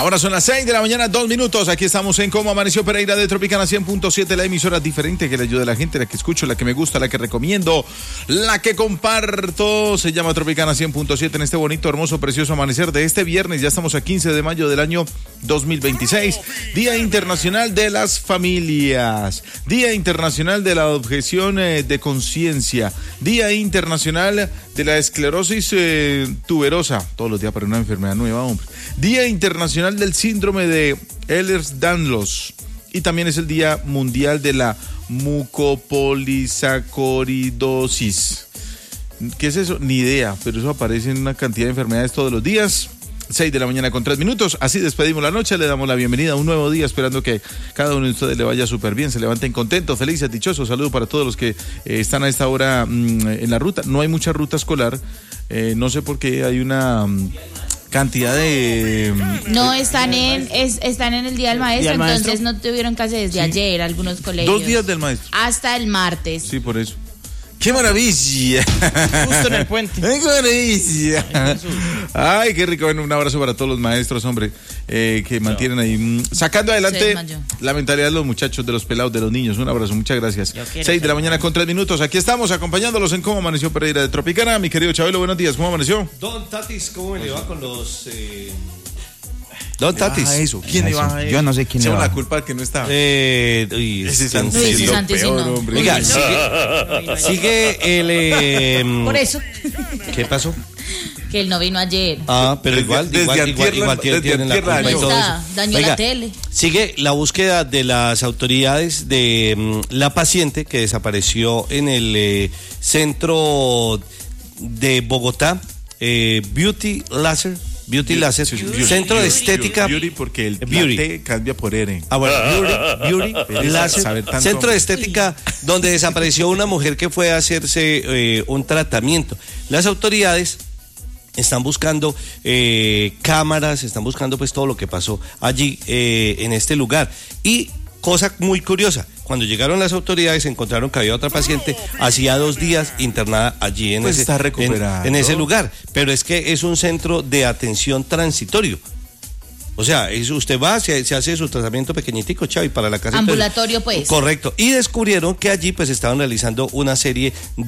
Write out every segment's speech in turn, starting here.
Ahora son las 6 de la mañana, 2 minutos. Aquí estamos en Cómo Amaneció Pereira de Tropicana 100.7, la emisora diferente que le ayuda a la gente, la que escucho, la que me gusta, la que recomiendo, la que comparto. Se llama Tropicana 100.7 en este bonito, hermoso, precioso amanecer de este viernes. Ya estamos a 15 de mayo del año 2026. Día Internacional de las Familias. Día Internacional de la Objeción de Conciencia. Día Internacional de la Esclerosis tuberosa. Todos los días para una enfermedad nueva, hombre. Día Internacional del Síndrome de Ehlers-Danlos. Y también es el Día Mundial de la Mucopolisacoridosis. ¿Qué es eso? Ni idea, pero eso aparece en una cantidad de enfermedades todos los días. 6 de la mañana con 3 minutos. Así despedimos la noche, le damos la bienvenida a un nuevo día, esperando que cada uno de ustedes le vaya súper bien, se levanten contentos, felices, dichosos. Saludos para todos los que están a esta hora en la ruta. No hay mucha ruta escolar, no sé por qué hay una cantidad de... No, están en el Día del Maestro, entonces no tuvieron clase desde ayer algunos colegios. 2 días del maestro. Hasta el martes. Sí, por eso. ¡Qué maravilla! Justo en el puente. ¡Qué maravilla! Ay, qué rico. Bueno, un abrazo para todos los maestros, hombre, que mantienen ahí sacando adelante la mentalidad de los muchachos, de los pelados, de los niños. Un abrazo, muchas gracias. 6 de la mañana con 3 minutos. Aquí estamos acompañándolos en Cómo Amaneció Pereira de Tropicana. Mi querido Chabelo, buenos días. ¿Cómo amaneció? Don Tatis, ¿cómo le va con los... Don Tatis. Eso. ¿Quién le va? Yo no sé quién le va. la culpa que no está. Ese Santis, no. Hombre. Oiga, sigue el... Por eso. ¿Qué pasó? Que él no vino ayer. Pero igual tienen la culpa y todo eso. Dañó la tele. Sigue la búsqueda de las autoridades de la paciente que desapareció en el centro de Bogotá, Beauty Laser, centro de estética. Beauty porque el T cambia por R. Beauty Laser, centro de estética donde desapareció una mujer que fue a hacerse un tratamiento. Las autoridades están buscando cámaras, están buscando pues todo lo que pasó allí en este lugar. Y cosa muy curiosa, cuando llegaron las autoridades encontraron que había otra paciente hacía 2 días internada allí en ese lugar. Pero es que es un centro de atención transitorio. O sea, usted va, se hace su tratamiento pequeñitico, Chavi, para la casa. Ambulatorio, pues. Correcto. Y descubrieron que allí pues estaban realizando una serie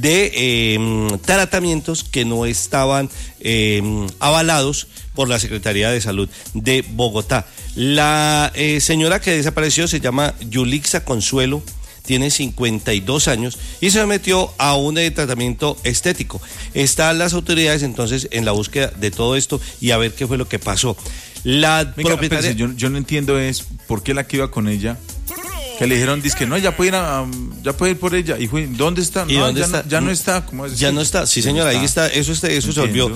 de tratamientos que no estaban avalados por la Secretaría de Salud de Bogotá. La señora que desapareció se llama Yulixa Consuelo, tiene 52 años y se metió a un tratamiento estético. Están las autoridades entonces en la búsqueda de todo esto y a ver qué fue lo que pasó. La propietaria... yo no entiendo es por qué la que iba con ella, que le dijeron, dizque no, ya puede ir por ella. Y fue, ¿dónde está? ¿Y dónde está? Ya no está. ¿Cómo es? Ya no está, sí señora, ahí está, eso se volvió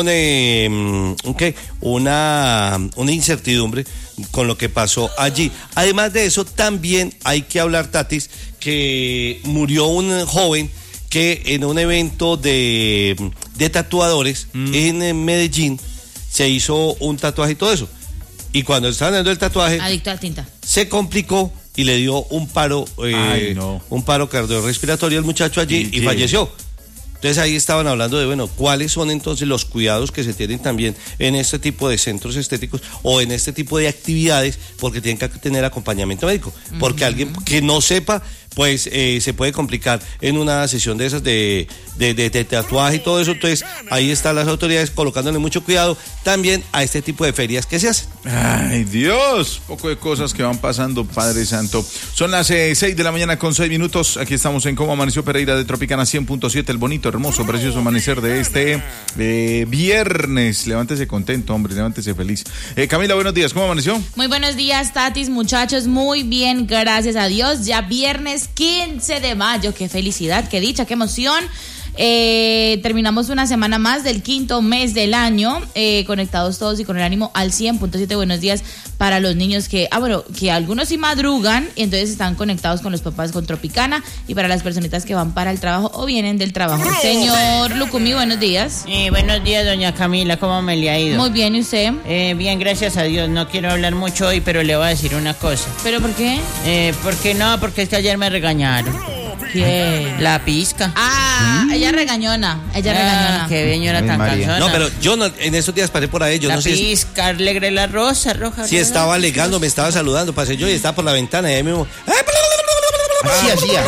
una incertidumbre con lo que pasó allí. Además de eso, también hay que hablar, Tatis, que murió un joven que en un evento de tatuadores en Medellín se hizo un tatuaje y todo eso. Y cuando estaban dando el tatuaje, adicto a tinta, se complicó y le dio un paro cardiorrespiratorio al muchacho allí y falleció. Entonces ahí estaban hablando de, bueno, ¿cuáles son entonces los cuidados que se tienen también en este tipo de centros estéticos o en este tipo de actividades? Porque tienen que tener acompañamiento médico. Porque alguien que no sepa, pues se puede complicar en una sesión de esas de tatuaje y todo eso. Entonces ahí están las autoridades colocándole mucho cuidado también a este tipo de ferias que se hacen. Ay, Dios, poco de cosas que van pasando, Padre Santo. Son las 6 de la mañana con 6 minutos. Aquí estamos en Cómo Amaneció Pereira de Tropicana 100.7, el bonito, hermoso, precioso amanecer de este viernes. Levántese contento, hombre, levántese feliz. Camila, buenos días, ¿cómo amaneció? Muy buenos días, Tatis, muchachos, muy bien, gracias a Dios. Ya viernes 15 de mayo, qué felicidad, qué dicha, qué emoción. Terminamos una semana más del 5º mes del año, conectados todos y con el ánimo al 100.7. Buenos días para los niños que algunos sí madrugan y entonces están conectados con los papás con Tropicana, y para las personitas que van para el trabajo o vienen del trabajo. Señor Lucumi, buenos días. Buenos días, doña Camila, ¿cómo me le ha ido? Muy bien, ¿y usted? Bien, gracias a Dios. No quiero hablar mucho hoy, pero le voy a decir una cosa. ¿Pero por qué? Porque es que ayer me regañaron. ¿Quién? La pizca. Ah, ella regañona. Qué señora tan María. cansona. No, pero yo no, en estos días pasé por ahí, yo la no sé pizca, alegre la rosa, roja. si estaba alegando, me estaba saludando, pasé yo y estaba por la ventana y ahí mismo. Así hacía.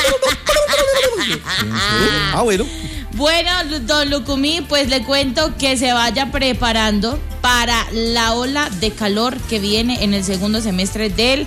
Bueno. Bueno, don Lucumí, pues le cuento que se vaya preparando para la ola de calor que viene en el segundo semestre del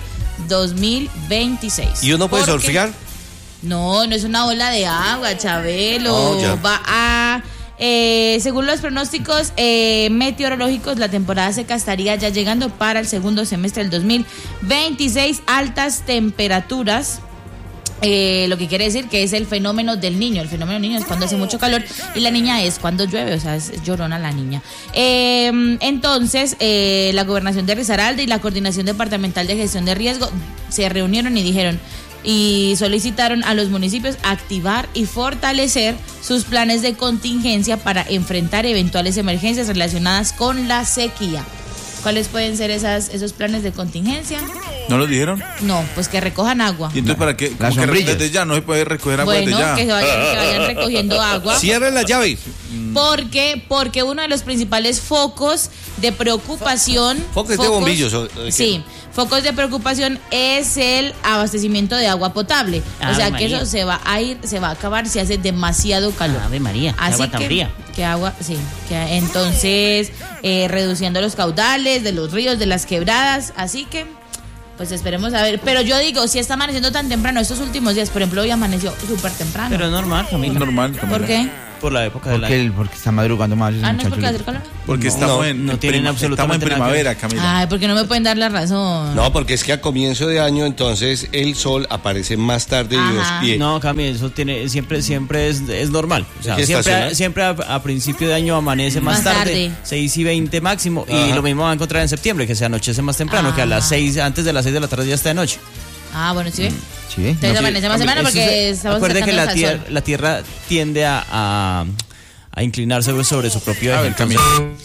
2026. ¿Y uno puede Porque- surfear? No es una ola de agua, Chabelo. Oh, ya. Va a... según los pronósticos meteorológicos, la temporada seca estaría ya llegando para el segundo semestre del 2026. Altas temperaturas. Lo que quiere decir que es el fenómeno del niño. El fenómeno del niño es cuando hace mucho calor y la niña es cuando llueve, o sea, es llorona la niña. Entonces, la Gobernación de Risaralda y la Coordinación Departamental de Gestión de Riesgo se reunieron y dijeron y solicitaron a los municipios activar y fortalecer sus planes de contingencia para enfrentar eventuales emergencias relacionadas con la sequía. ¿Cuáles pueden ser esos planes de contingencia? ¿No lo dijeron? No, pues que recojan agua. ¿Y entonces para qué? Las ¿Cómo que sombrillas. desde ya no se puede recoger agua Bueno, desde ya? que vayan recogiendo agua. Cierren la llave. Porque uno de los principales focos de preocupación... Focos de bombillos, ¿o de qué? Sí, focos de preocupación es el abastecimiento de agua potable. Ave o sea que María. eso se va a acabar si hace demasiado calor. Ave María, qué Así agua tan fría. que agua, sí. Que entonces, reduciendo los caudales de los ríos, de las quebradas. Así que, pues esperemos a ver. Pero yo digo, si está amaneciendo tan temprano, estos últimos días, por ejemplo, hoy amaneció súper temprano. Pero es normal, Es Camila. normal. Camila. ¿Por qué? Por la época del año. Porque está madrugando más ese Ah, ¿no es porque muchacho. hace calor? Porque No, estamos en, no en tienen prima- absolutamente estamos en nada que primavera, Camila. Ay, porque no me pueden dar la razón. No, porque es que a comienzo de año entonces el sol aparece más tarde Ajá. No, Camila, eso tiene siempre es normal. O sea, ¿Es estacional? siempre a principio de año amanece más Más tarde, tarde. 6:20 máximo. Y Ajá. lo mismo va a encontrar en septiembre, que se anochece más temprano, que a las 6, antes de las 6 de la tarde ya está de noche. Ah, bueno, sí ve. Sí. Entonces amanece más semana porque estamos Acuerde que acercándonos al sol. la Tierra tiende a inclinarse sobre su propio eje. A ver, entonces-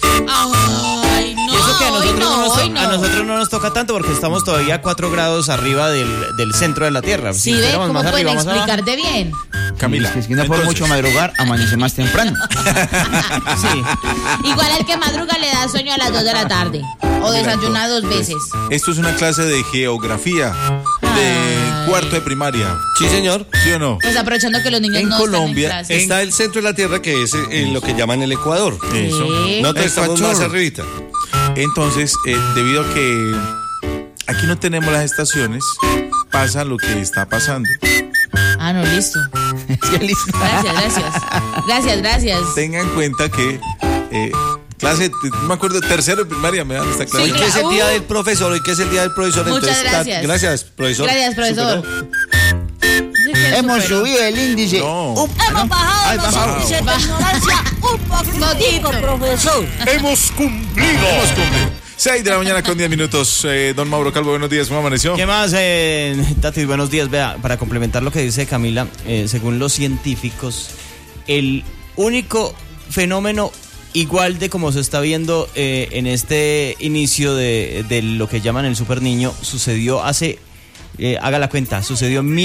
Ay, no. Y eso que a nosotros, hoy no. a nosotros no nos toca tanto porque estamos todavía 4 grados arriba del centro de la Tierra. Sí, Si ve, estuviéramos ¿cómo más pueden arriba, más abajo. explicarte bien? Camila. Es que no por entonces, mucho madrugar, amanece más temprano. Sí. Igual al que madruga le da sueño a las 2 de la tarde. O desayuna 2 veces. Esto es una clase de geografía de cuarto de primaria. Sí, señor. ¿Sí o no? Pues aprovechando que los niños En no Colombia, están en clase. Está el centro de la Tierra que es lo que llaman el Ecuador. Eso. Sí. Nosotros estamos Ecuador. más arribita. Entonces, debido a que aquí no tenemos las estaciones, pasa lo que está pasando. Ah, no, listo. Sí, listo. Gracias. Tengan en cuenta que no me acuerdo, tercero de primaria me dan esta clase. Sí, Hoy que es el claro. día del profesor, hoy que es el día del profesor. Muchas entonces, gracias. Gracias, profesor. Gracias, profesor. Superó. Hemos subido el índice. No. Hemos bajado los bajado. índices de ignorancia un poquitico, profesor. Hemos cumplido. 6 de la mañana con 10 minutos. Don Mauro Calvo, buenos días. ¿Cómo amaneció? ¿Qué más, Tati? Buenos días. Vea, para complementar lo que dice Camila, según los científicos, el único fenómeno igual de como se está viendo en este inicio de lo que llaman el super niño, sucedió hace, haga la cuenta, sucedió en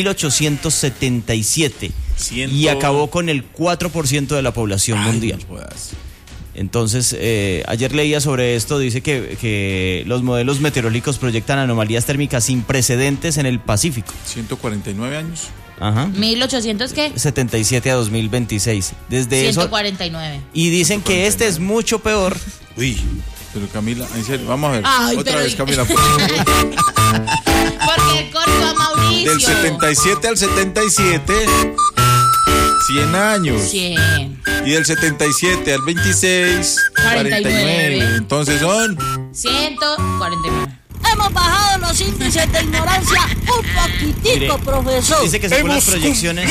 1877 y acabó con el 4% de la población mundial. No jodas. Entonces, ayer leía sobre esto, dice que los modelos meteorológicos proyectan anomalías térmicas sin precedentes en el Pacífico. 149 años. Ajá. 1800 qué? 77 a 2026. Desde 149. eso. Y dicen que este es mucho peor. Uy. Pero Camila, en serio, vamos a ver. Ay, Otra pero- vez, Camila. Por favor. Porque corto a Mauricio. Del 77 al 77, 100 años. 100. Y del 77 al 26, 49. Entonces son 149. Hemos bajado los índices de ignorancia un poquitico, Mire, profesor. Dice que según las proyecciones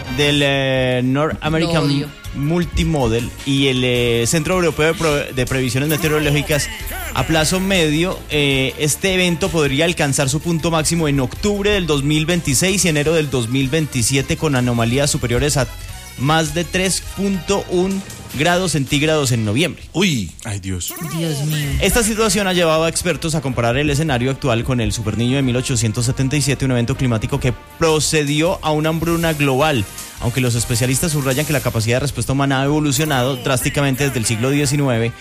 del North Lo American odio. Multimodel y el Centro Europeo de Previsiones Meteorológicas, a plazo medio, este evento podría alcanzar su punto máximo en octubre del 2026 y enero del 2027 con anomalías superiores a más de 3.1 grados centígrados en noviembre. Uy, Ay, Dios. Dios mío. Esta situación ha llevado a expertos a comparar el escenario actual con el Superniño de 1877, un evento climático que procedió a una hambruna global. Aunque los especialistas subrayan que la capacidad de respuesta humana ha evolucionado drásticamente desde el siglo XIX,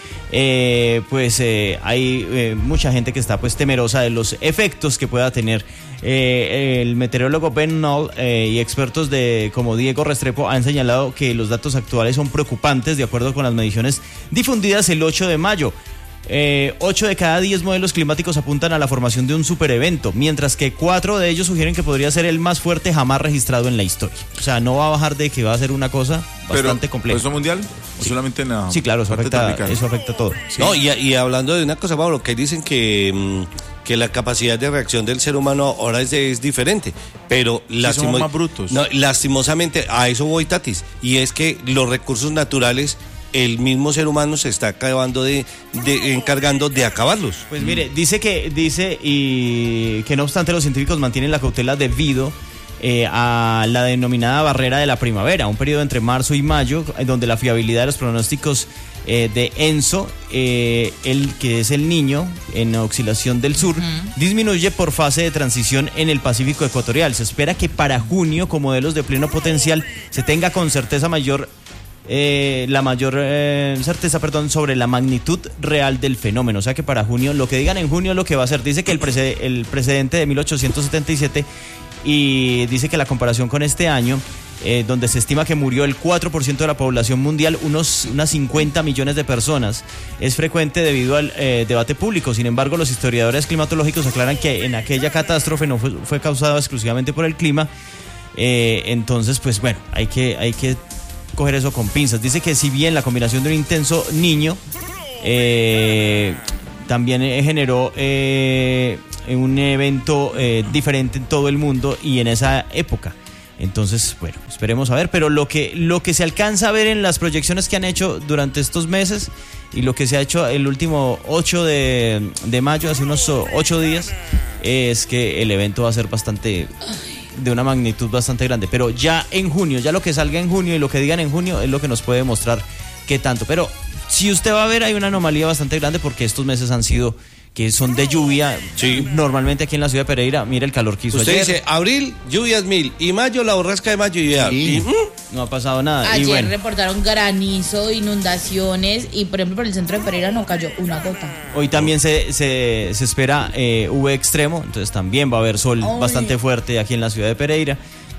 hay mucha gente que está pues temerosa de los efectos que pueda tener. El meteorólogo Ben Knoll y expertos como Diego Restrepo han señalado que los datos actuales son preocupantes de acuerdo con las mediciones difundidas el 8 de mayo. 8 de cada 10 modelos climáticos apuntan a la formación de un superevento, mientras que 4 de ellos sugieren que podría ser el más fuerte jamás registrado en la historia. O sea, no va a bajar de que va a ser una cosa bastante compleja. ¿Pero eso mundial o solamente en la Sí, claro, eso parte afecta tropical? a todo. Sí. no, y hablando de una cosa, Pablo, que dicen que la capacidad de reacción del ser humano ahora es diferente, pero somos más brutos. No, lastimosamente a eso voy, Tatis, y es que los recursos naturales el mismo ser humano se está encargando de acabarlos. Pues mire, dice que no obstante los científicos mantienen la cautela debido a la denominada barrera de la primavera, un periodo entre marzo y mayo donde la fiabilidad de los pronósticos de ENSO, el que es el niño en oscilación del sur, disminuye por fase de transición en el Pacífico ecuatorial. Se espera que para junio, con modelos de pleno potencial, se tenga con certeza certeza sobre la magnitud real del fenómeno. O sea que para junio, lo que digan en junio, lo que va a ser. Dice que el precedente de 1877 y dice que la comparación con este año, donde se estima que murió el 4% de la población mundial, unas 50 millones de personas, es frecuente debido al debate público. Sin embargo, los historiadores climatológicos aclaran que en aquella catástrofe no fue causada exclusivamente por el clima. Entonces, pues bueno, hay que coger eso con pinzas. Dice que si bien la combinación de un intenso niño también generó un evento diferente en todo el mundo y en esa época. Entonces, bueno, esperemos a ver, pero lo que se alcanza a ver en las proyecciones que han hecho durante estos meses y lo que se ha hecho el último 8 de mayo, hace unos 8 días, es que el evento va a ser de una magnitud bastante grande, pero ya en junio, ya lo que salga en junio y lo que digan en junio es lo que nos puede mostrar qué tanto. Pero si usted va a ver, hay una anomalía bastante grande porque estos meses han sido que son de lluvia. Sí. Normalmente aquí en la ciudad de Pereira, mire el calor que hizo Usted ayer. dice, abril, lluvias 1000, y mayo, la borrasca de mayo, y No ha pasado nada. Ayer y bueno, reportaron granizo, inundaciones y por ejemplo por el centro de Pereira no cayó una gota. hoy también se espera UV extremo, entonces también va a haber sol bastante fuerte aquí en la ciudad de Pereira.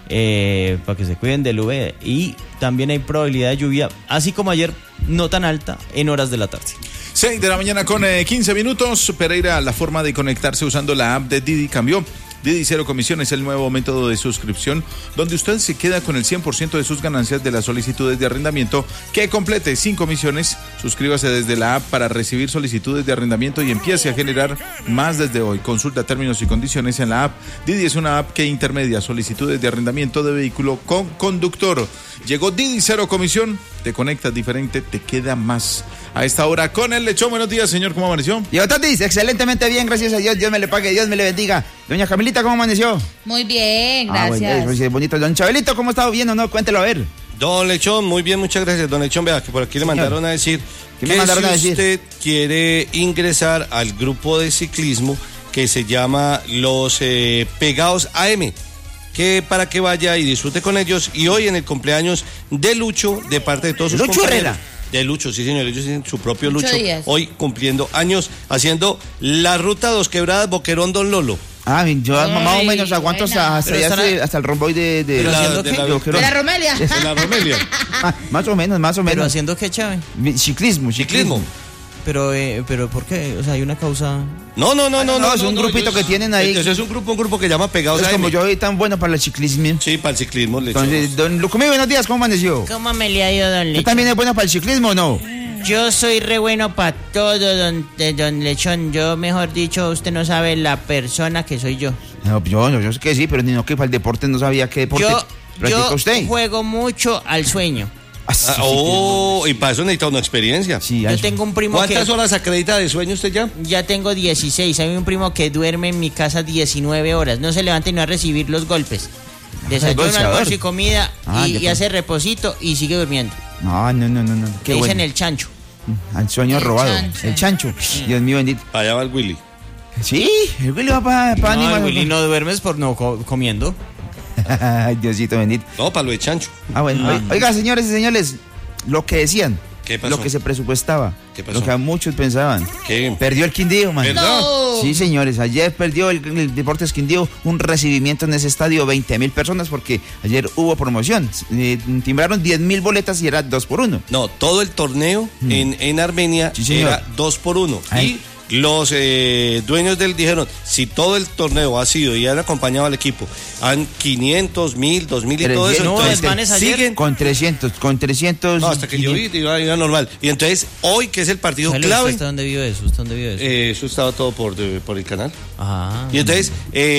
Para que se cuiden del UV, y también hay probabilidad de lluvia, así como ayer, no tan alta, en horas de la tarde. 6 de la mañana con 15 minutos. Pereira, la forma de conectarse usando la app de Didi cambió. Didi Cero Comisión es el nuevo método de suscripción donde usted se queda con el 100% de sus ganancias de las solicitudes de arrendamiento que complete sin comisiones. Suscríbase desde la app para recibir solicitudes de arrendamiento y empiece a generar más desde hoy. Consulta términos y condiciones en la app. Didi es una app que intermedia solicitudes de arrendamiento de vehículo con conductor. Llegó Didi Cero Comisión, te conectas diferente, te queda más. A esta hora con el Lechón. Buenos días, señor, ¿cómo amaneció? Yo, Tatis, excelentemente bien, gracias a Dios. Dios me le pague, Dios me le bendiga. Doña Camilita, ¿cómo amaneció? Muy bien, gracias. Bueno, es bonito. Don Chabelito, ¿cómo ha estado bien o no? Cuéntelo a ver. Don Lechón, muy bien, muchas gracias. Don Lechón, vea que por aquí le mandaron a decir ¿Qué que me mandaron a decir? usted quiere ingresar al grupo de ciclismo que se llama Los Pegados AM, que para que vaya y disfrute con ellos. Y hoy en el cumpleaños de Lucho, de parte de todos sus Lucho compañeros. Herrera. De Lucho, sí señor, ellos tienen su propio Lucho Lucho. Díaz. Hoy cumpliendo años, haciendo la ruta Dos Quebradas, Boquerón, Don Lolo. Ah, yo Ay, más o menos aguanto buena. hasta, Pero están hasta el romboy de Pero haciendo qué? De la Romelia. De la Romelia. más o menos. pero haciendo qué, Chávez. Ciclismo. Pero ¿por qué? O sea, hay una causa. No, es un grupito que tienen ahí. Entonces es un grupo que llama Pegados Es AM. como yo soy tan bueno para el ciclismo. Sí, para el ciclismo, Lechón. Entonces, don Lucumí, buenos días, ¿cómo amaneció? ¿Cómo me le ha ido, don ¿Usted Lechón? también es bueno para el ciclismo o no? Yo soy re bueno para todo, don Lechón. Yo, mejor dicho, usted no sabe la persona que soy yo. No, yo sé que sí, pero ni no que para el deporte no sabía qué deporte practica Yo usted. juego mucho al sueño. Y para eso necesita una experiencia. Sí, Yo tengo un primo que... ¿Cuántas horas acredita de sueño usted ya? Ya tengo 16. Hay un primo que duerme en mi casa 19 horas. No se levanta y no a recibir los golpes. Desayuno, golpeador. almuerzo y comida y ya. hace reposito y sigue durmiendo. No. Que Qué dicen bueno. el chancho. Al sueño El robado. chancho. El chancho. Dios mío bendito. Allá va el Willy. Sí, el Willy va para No, animar. Willy, no duermes por no comiendo. Ay, Diosito bendito. No, para lo de chancho. Bueno. Oiga, señores y señores, lo que decían. ¿Qué pasó? Lo que se presupuestaba. ¿Qué pasó? Lo que a muchos pensaban. ¿Qué? Perdió el Quindío, man. No. Sí, señores, ayer perdió el Deportes Quindío un recibimiento en ese estadio, 20,000 personas, porque ayer hubo promoción. Timbraron 10,000 boletas y era 2 por 1. No, todo el torneo en Armenia Sí, señor. era 2 por 1. Ay. Y los dueños dijeron, si todo el torneo ha sido y han acompañado al equipo, han 500, 1,000, 2,000 y todo eso, No, entonces desmanes ayer. siguen. Con 300. No, hasta que yo vi, iba normal. Y entonces, hoy que es el partido ¿Usted clave, dónde vio eso? ¿Usted dónde vio eso? eso estaba todo por el canal. Ah. Y entonces,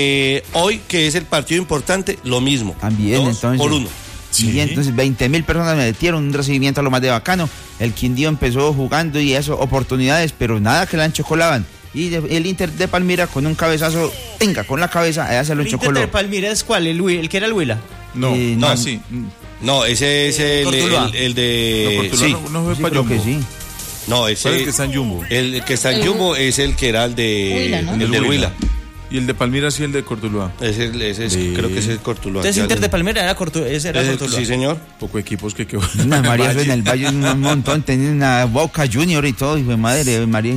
hoy que es el partido importante, lo mismo. También, 2 entonces. por 1. Sí, entonces 20,000 personas me metieron un recibimiento a lo más de bacano. El Quindío empezó jugando y eso, oportunidades, pero nada que la enchocolaban. Y el Inter de Palmira con un cabezazo, venga, con la cabeza, allá se lo ¿El Inter enchocoló. de Palmira es cuál? ¿El que era el Huila? No, no. sí. No, ese es Cortuluá. el de... Cortuluá sí. no fue Sí, para creo que Jumbo. sí. No, ese ¿Cuál es el que está en Jumbo? El que está en El- Jumbo es el que era el de Huila, ¿no? el del Huila. Y el de Palmira sí, el de Cortuluá. Ese es, Sí. creo que ese es Cortuluá. Entonces Ya Inter lo- de Palmira era Cortuluá. Sí, señor. Poco equipos que Una María en el Valle, un montón, tenía una Boca Junior y todo, hijo de madre, María.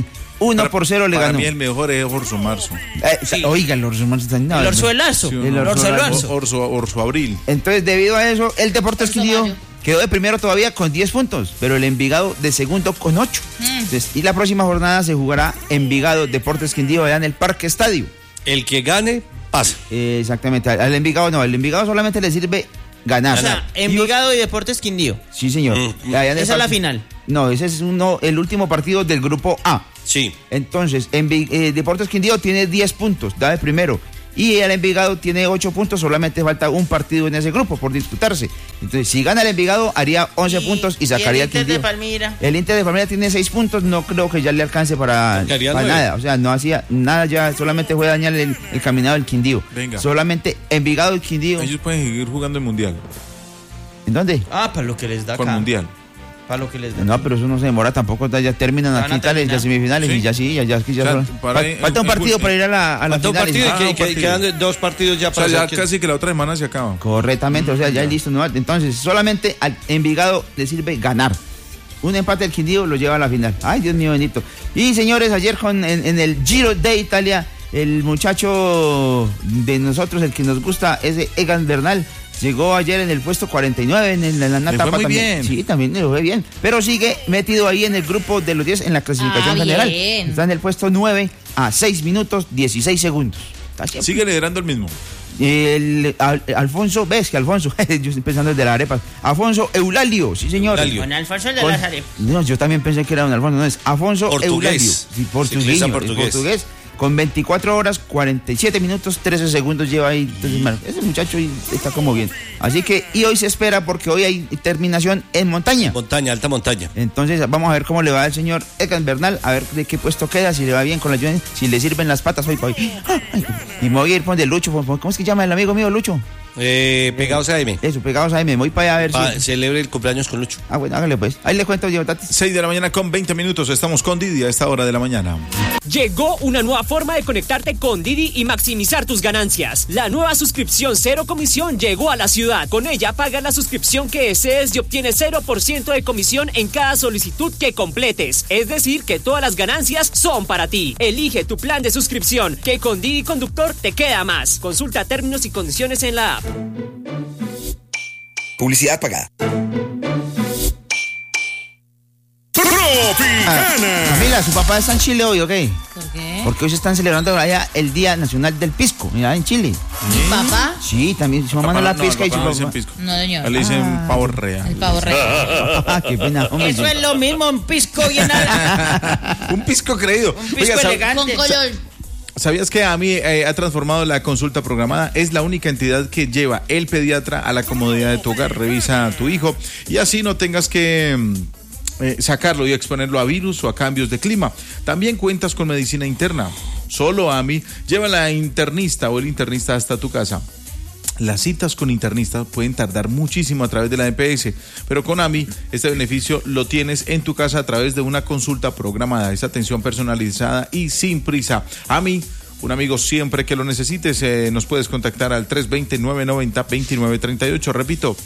1-0 le Para ganó. mí el mejor es Orso Marzo. Oigan, los hermanos están... El Orzuelazo. Sí, El El Orzuelazo. Orso Abril. Entonces, debido a eso, el Deportes Orso Quindío Mario. quedó de primero todavía con 10 puntos, pero el Envigado de segundo con 8. Entonces, y la próxima jornada se jugará Envigado Deportes Quindío allá en el Parque Estadio. El que gane, pasa. Exactamente, al Envigado no, al Envigado solamente le sirve ganar. O sea, Envigado y Deportes Quindío. Sí, señor. Allá en el Esa es la parque- final. No, ese es el último partido del grupo A. Sí. Entonces, Deportes Quindío tiene 10 puntos, da de primero. Y el Envigado tiene 8 puntos, solamente falta un partido en ese grupo por disputarse. Entonces, si gana el Envigado, haría 11 puntos y sacaría el Inter Quindío. de Palmira. El Inter de Palmira tiene 6 puntos, no creo que ya le alcance para Sacaría para 9. nada. O sea, no hacía nada ya, solamente fue dañar el caminado del Quindío. Venga. Solamente Envigado y Quindío. Ellos pueden seguir jugando el Mundial. ¿En dónde? Ah, para lo que les da Por acá. Mundial. Para lo que les da. No, pero eso no se demora tampoco, ya terminan Van aquí a tales, terminar. las semifinales Sí. y ya sí, ya es que ya O sea, son- para ahí, falta un el- partido para ir a la Falta un final. partido Ah, un y partido. quedan 2 partidos ya O sea, para ya hacer que- casi que la otra semana se acaba. Correctamente, o sea, ya listo. No, entonces, solamente al Envigado le sirve ganar. Un empate del Quindío lo lleva a la final. Ay, Dios mío bendito. Y señores, ayer en el Giro de Italia, el muchacho de nosotros, el que nos gusta, ese Egan Bernal, llegó ayer en el puesto 49 en la Le etapa fue muy también. bien. Sí, también le fue bien. Pero sigue metido ahí en el grupo de los 10 en la clasificación general. bien. Está en el puesto 9 a 6 minutos 16 segundos. Está siempre- Sigue liderando el mismo. Alfonso, ves que Alfonso, yo estoy pensando desde las arepas. Alfonso Eulalio, sí señor. Eulalio. Con Alfonso de Con- las Arepas. No, yo también pensé que era don Alfonso, no es Alfonso Portugués. Eulalio. Sí, portugueño, Ciclista es portugués. portugués. Con 24 horas, 47 minutos, 13 segundos lleva ahí. Entonces, bueno, ese muchacho ahí está como bien. Así que, y hoy se espera porque hoy hay terminación en montaña. Montaña, alta montaña. Entonces vamos a ver cómo le va al señor Egan Bernal, a ver de qué puesto queda, si le va bien con la lluvia, si le sirven las patas hoy para hoy. Ay, y me voy a ir por de Lucho, ¿cómo es que llama el amigo mío Lucho? Pegados a M. Eso, pegados ahí, me voy para allá a ver si... Celebre el cumpleaños con Lucho. Ah, bueno, hágale pues. Ahí le cuento yo, Tati. 6 de la mañana con 20 minutos. Estamos con Didi a esta hora de la mañana. Llegó una nueva forma de conectarte con Didi y maximizar tus ganancias. La nueva suscripción cero comisión llegó a la ciudad. Con ella pagas la suscripción que desees y obtienes 0% de comisión en cada solicitud que completes. Es decir, que todas las ganancias son para ti. Elige tu plan de suscripción, que con Didi Conductor te queda más. Consulta términos y condiciones en la app. Publicidad pagada. Camila, ¿su papá está en Chile hoy o qué? ¿Por qué? Porque hoy se están celebrando allá el Día Nacional del Pisco, mira, en Chile. ¿Mi papá? Sí, también su mamá no la pisca y su no le dicen papá... pisco. No, señor. A él le dicen Ah. pavo real. El pavo rey. Ah, qué pena, hombre. Eso es lo mismo, un pisco bien Un pisco creído. un pisco ¿sab- elegante. Con color. ¿Sabías que AMI ha transformado la consulta programada? Es la única entidad que lleva el pediatra a la comodidad de tu hogar. Revisa a tu hijo y así no tengas que sacarlo y exponerlo a virus o a cambios de clima. También cuentas con medicina interna. Solo AMI lleva la internista o el internista hasta tu casa. Las citas con internistas pueden tardar muchísimo a través de la EPS, pero con AMI este beneficio lo tienes en tu casa a través de una consulta programada. Es atención personalizada y sin prisa. AMI, un amigo siempre que lo necesites. Nos puedes contactar al 320-990-2938. Repito,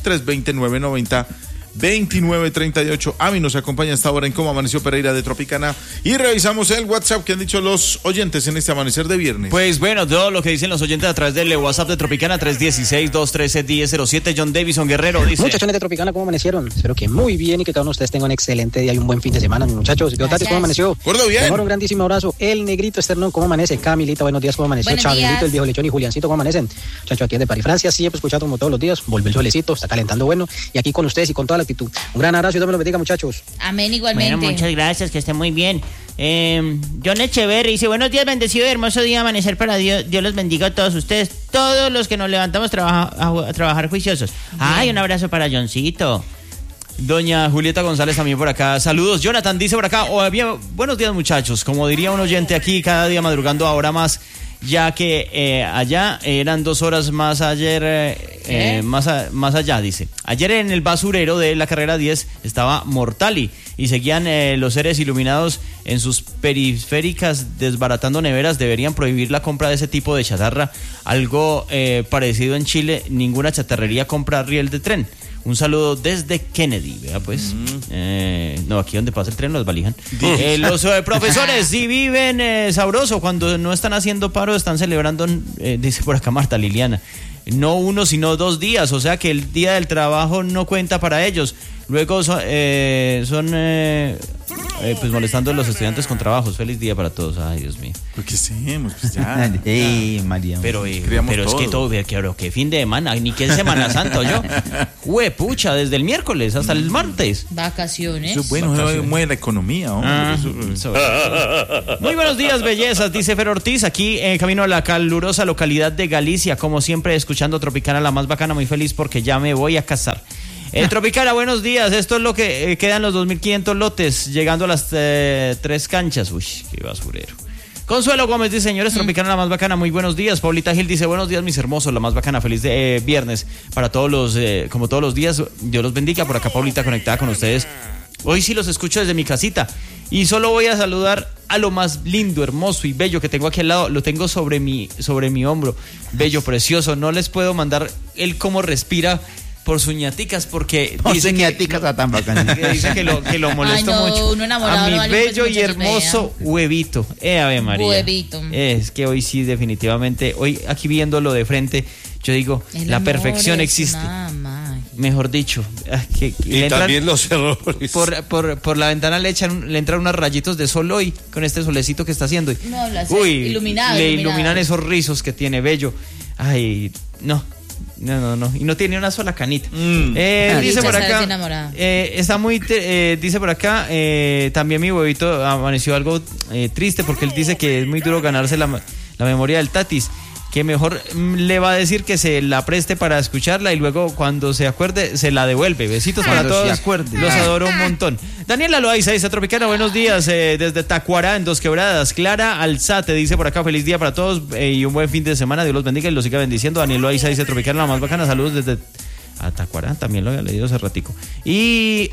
320-990-2938. AMI nos acompaña hasta ahora en Cómo Amaneció Pereira de Tropicana y revisamos el WhatsApp que han dicho los oyentes en este amanecer de viernes. Pues bueno, todo lo que dicen los oyentes a través del WhatsApp de Tropicana 316-213-1007. John Davison Guerrero dice: muchachones de Tropicana, ¿cómo amanecieron? Espero que muy bien y que cada uno de ustedes tenga un excelente día y un buen fin de semana, mis muchachos. Tatis, ¿cómo amaneció? Gordo, bien. Un grandísimo abrazo. El Negrito Externo, ¿cómo amanece? Camilita, buenos días, ¿cómo amaneció? Chabelito, el viejo lechón y Juliancito, ¿cómo amanecen? Muchachos, aquí es de París, Francia, siempre escuchando como todos los días. Volvió el solecito, está calentando bueno. Y aquí con ustedes y con toda la actitud. Un gran abrazo y Dios me lo bendiga, muchachos. Amén, igualmente. Bueno, muchas gracias, que estén muy bien. John Echeverry dice: buenos días, bendecido y hermoso día amanecer para Dios. Dios los bendiga a todos ustedes, todos los que nos levantamos a trabajar juiciosos. Ay, un abrazo para Johncito. Doña Julieta González también por acá. Saludos. Jonathan dice por acá: buenos días, muchachos. Como diría un oyente aquí, cada día madrugando ahora más, ya que allá eran 2 horas más ayer, más allá, dice. Ayer en el basurero de la carrera 10 estaba Mortali y seguían los seres iluminados en sus periféricas desbaratando neveras. Deberían prohibir la compra de ese tipo de chatarra. Algo parecido en Chile, ninguna chatarrería compra riel de tren. Un saludo desde Kennedy, vea pues. No, aquí donde pasa el tren los valijan. Los profesores sí viven sabroso. Cuando no están haciendo paro, están celebrando, dice por acá Marta Liliana. No 1, sino 2 días. O sea que el día del trabajo no cuenta para ellos. Luego son pues molestando a los estudiantes con trabajos. Feliz día para todos. Ay, Dios mío. ¿Por qué hacemos? Pues ya. María. Pero es que todo, que fin de semana, ni que es Semana Santa, yo. Pucha, desde el miércoles hasta el martes. Vacaciones. Eso es bueno, mueve la economía. Muy buenos días, bellezas, dice Fer Ortiz, aquí en camino a la calurosa localidad de Galicia, como siempre escuchando Tropicana, la más bacana, muy feliz porque ya me voy a casar. Tropicana, buenos días. Esto es lo que quedan los 2.500 lotes, llegando a las 3 canchas. Uy, qué basurero. Consuelo Gómez dice: señores, Tropicana, la más bacana, muy buenos días. Paulita Gil dice: buenos días, mis hermosos, la más bacana, feliz de viernes para todos los, como todos los días. Dios los bendiga. Por acá Paulita conectada con ustedes. Hoy sí los escucho desde mi casita y solo voy a saludar a lo más lindo, hermoso y bello que tengo aquí al lado. Lo tengo sobre mi hombro, bello, precioso. No les puedo mandar el cómo respira por sus ñaticas, porque dice ñaticas tan bacanas. Dice que lo molesto mucho. A mi bello y hermoso huevito. Ave María. Huevito. Es que hoy sí, definitivamente, hoy aquí viéndolo de frente, yo digo, la perfección existe. Mejor dicho, y también los errores. Por la ventana le entran unos rayitos de sol hoy, con este solecito que está haciendo. No, iluminado. Iluminan esos rizos que tiene, bello. Ay, no. Y no tiene una sola canita. Dice por acá, está muy, dice por acá, también mi huevito amaneció algo triste porque él dice que es muy duro ganarse la memoria del Tatis, que mejor le va a decir que se la preste para escucharla y luego cuando se acuerde se la devuelve. Besitos para todos, los adoro un montón. Daniela Loaiza dice: Tropicana, buenos días, desde Tacuará en Dos Quebradas. Clara Alzate dice por acá: feliz día para todos y un buen fin de semana, Dios los bendiga y los siga bendiciendo. Daniela Loaiza dice: Tropicana, la más bacana, saludos desde Tacuará, también lo había leído hace ratico. Y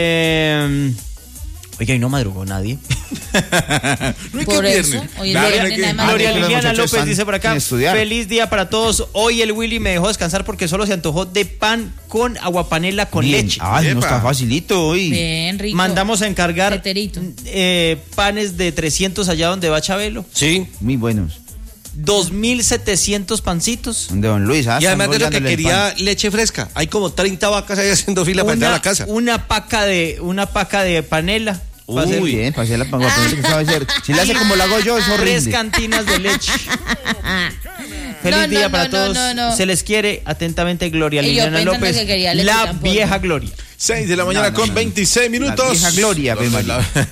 oiga, y no madrugó nadie. No hay por que eso, Gloria Liliana López dice por acá: feliz día para todos. Hoy el Willy me dejó descansar porque solo se antojó de pan con aguapanela con leche. Ay, no está facilito hoy. Bien, rico. Mandamos a encargar panes de 300 allá donde va Chabelo. Sí, muy buenos. 2.700 pancitos. De Don Luis. Y además de lo que quería, leche fresca. Hay como 30 vacas ahí haciendo fila para entrar a la casa. Una paca de panela. Uy, bien, para hacer la panela. Si le hace como lo hago yo, es horrible. 3 cantinas de leche. Feliz día para todos. Se les quiere atentamente, Gloria Liliana López, la vieja Gloria. 6 de la mañana con 26 minutos. La vieja Gloria,